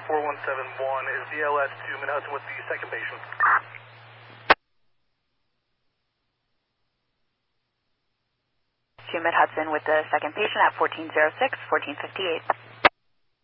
4171 is DLS to Mid-Hudson with the second patient. To Mid-Hudson with the second patient at 1406, 1458.